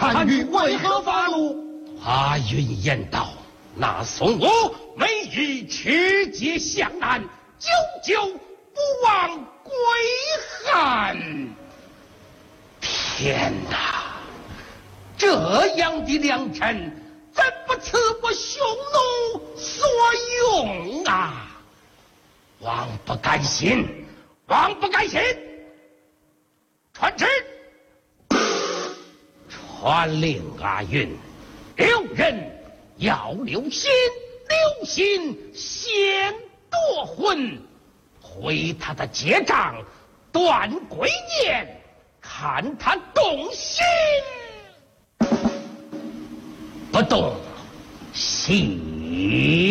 韩愈为何发怒？ 华云言道：“那宋武每日持节向南，久久不忘归汉。天哪！这样的良臣，怎不赐我匈奴所用啊？王不甘心，王不甘心！传旨，传令阿云，留人要留心，留心先夺魂，回他的结账，断归念，看他动心不动心。